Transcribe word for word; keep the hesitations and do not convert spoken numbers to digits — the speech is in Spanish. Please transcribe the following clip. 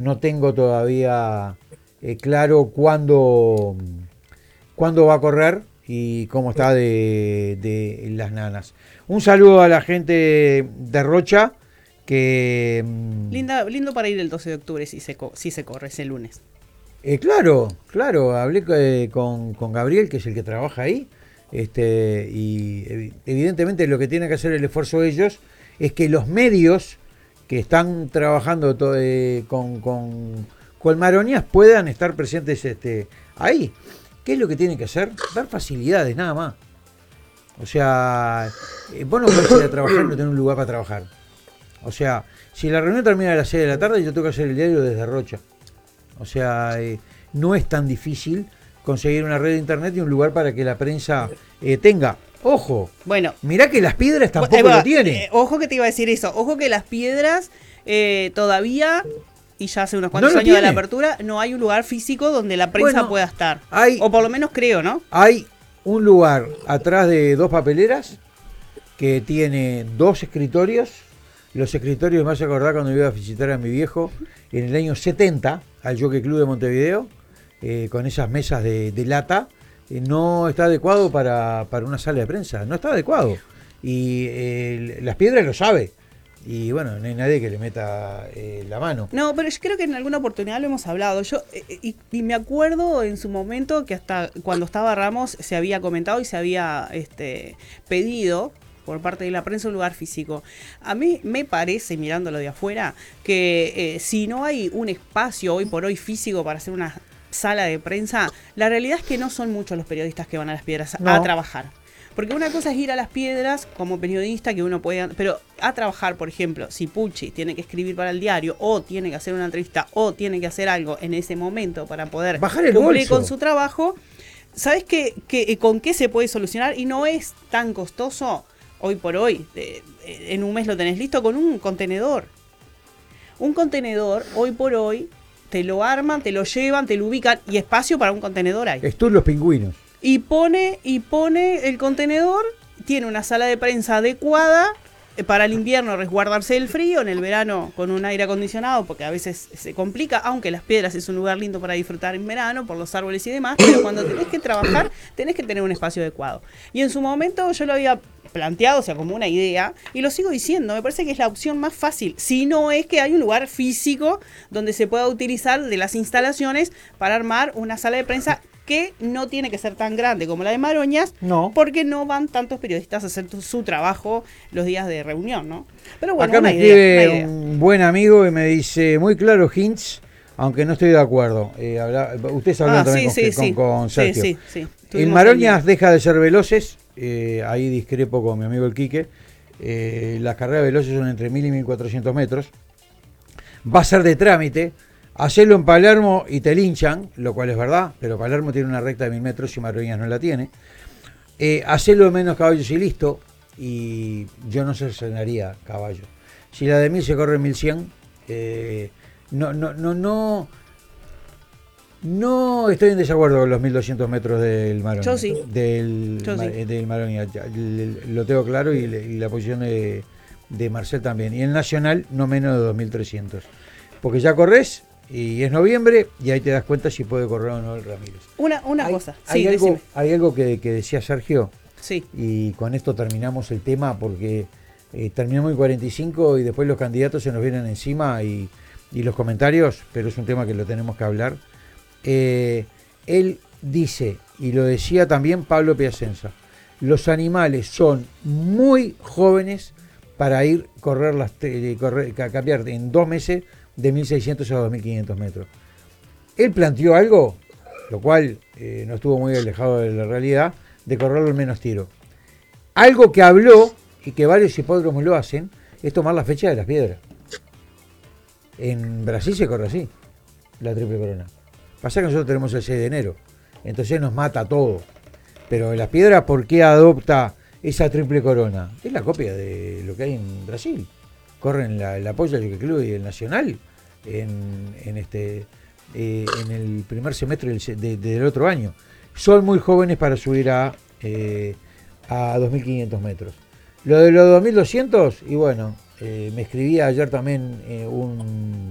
no tengo todavía eh, claro cuándo, cuándo va a correr y cómo está de, de las nanas. Un saludo a la gente de Rocha que... mm, Linda, lindo para ir el doce de octubre si se, co- si se corre ese lunes. Eh, claro, claro, hablé eh, con, con Gabriel, que es el que trabaja ahí, este, y evi- evidentemente lo que tienen que hacer el esfuerzo ellos es que los medios que están trabajando to- eh, con, con, con Maroñas puedan estar presentes este, ahí. ¿Qué es lo que tienen que hacer? Dar facilidades, nada más. O sea, eh, vos no podés ir a trabajar y no tener un lugar para trabajar. O sea, si la reunión termina a las seis de la tarde, yo tengo que hacer el diario desde Rocha. O sea, eh, no es tan difícil conseguir una red de internet y un lugar para que la prensa eh, tenga. Ojo, Bueno, mirá que Las Piedras bu- ahí tampoco va. lo tiene. Eh, ojo que te iba a decir eso. Ojo que las piedras eh, todavía, y ya hace unos No cuantos lo años de la tiene. apertura, no hay un lugar físico donde la prensa Bueno, pueda estar. hay, O por lo menos creo, ¿no? hay un lugar atrás de dos papeleras que tiene dos escritorios. Los escritorios me hace acordar cuando iba a visitar a mi viejo en el año setenta al Jockey Club de Montevideo, eh, con esas mesas de, de lata. Eh, no está adecuado para, para una sala de prensa, no está adecuado. Y eh, Las Piedras lo sabe. Y bueno, no hay nadie que le meta eh, la mano. No, pero yo creo que en alguna oportunidad lo hemos hablado. Yo eh, eh, y, y me acuerdo en su momento que hasta cuando estaba Ramos se había comentado y se había este pedido por parte de la prensa un lugar físico. A mí me parece, mirándolo de afuera, que eh, si no hay un espacio hoy por hoy físico para hacer una sala de prensa, la realidad es que no son muchos los periodistas que van a Las Piedras a, No. a trabajar. Porque una cosa es ir a Las Piedras como periodista que uno puede, pero a trabajar, por ejemplo, si Pucci tiene que escribir para el diario o tiene que hacer una entrevista o tiene que hacer algo en ese momento para poder Bajar el cumplir bolso. con su trabajo, ¿sabes qué, qué, con qué se puede solucionar? Y no es tan costoso hoy por hoy. Eh, en un mes lo tenés listo con un contenedor. Un contenedor, hoy por hoy, te lo arman, te lo llevan, te lo ubican y espacio para un contenedor hay. Estos los pingüinos. Y pone, y pone el contenedor, tiene una sala de prensa adecuada eh, para el invierno resguardarse del frío, en el verano con un aire acondicionado, porque a veces se complica, aunque Las Piedras es un lugar lindo para disfrutar en verano, por los árboles y demás, pero cuando tenés que trabajar, tenés que tener un espacio adecuado. Y en su momento yo lo había planteado, o sea, como una idea, y lo sigo diciendo, me parece que es la opción más fácil, si no es que hay un lugar físico donde se pueda utilizar de las instalaciones para armar una sala de prensa que no tiene que ser tan grande como la de Maroñas, No. porque no van tantos periodistas a hacer tu- su trabajo los días de reunión, ¿no? Pero bueno, Acá una me idea, una escribe idea. un buen amigo y me dice, muy claro Hints, aunque no estoy de acuerdo. Eh, habla, ustedes hablan Ah, también sí, con, sí, con- sí. con Sí, Sergio. sí, sí. El Tuvimos Maroñas ahí- deja de ser veloces, eh, ahí discrepo con mi amigo el Quique. Eh, las carreras veloces son entre mil y mil cuatrocientos metros. Va a ser de trámite. Hacerlo en Palermo y te linchan, lo cual es verdad, pero Palermo tiene una recta de mil metros y Maroñas no la tiene. Eh, hacerlo de menos caballos y listo, y yo no seleccionaría caballos. Si la de mil se corre en mil cien, eh, no, no, no, no, no estoy en desacuerdo con los mil doscientos metros del Maroñas. Yo sí. Del, Yo Ma- sí. eh, del Maroñas, ya, l- lo tengo claro, y, le- y la posición de, de Marcel también. Y el Nacional no menos de dos mil trescientos. Porque ya corres y es noviembre y ahí te das cuenta si puede correr o no el Ramírez. Una, una hay, cosa, hay sí, algo, decime. hay algo que, que decía Sergio, Sí. y con esto terminamos el tema porque eh, terminamos en cuarenta y cinco y después los candidatos se nos vienen encima y, y los comentarios, pero es un tema que lo tenemos que hablar. Eh, él dice, y lo decía también Pablo Piacenza, los animales son muy jóvenes para ir correr las te- correr, ca- cambiar en dos meses de mil seiscientos a dos mil quinientos metros. Él planteó algo, lo cual eh, no estuvo muy alejado de la realidad, de correrlo al menos tiro. Algo que habló, y que varios hipódromos lo hacen, es tomar la fecha de Las Piedras. En Brasil se corre así, la Triple Corona. Pasa que nosotros tenemos el seis de enero, entonces nos mata todo. Pero Las Piedras, ¿por qué adopta esa Triple Corona? Es la copia de lo que hay en Brasil. Corren la, el apoyo del Club y el Nacional en, en, este, eh, en el primer semestre del, se- de- del otro año. Son muy jóvenes para subir a, eh, a dos mil quinientos metros. Lo de los dos mil doscientos, y bueno, eh, me escribía ayer también eh, un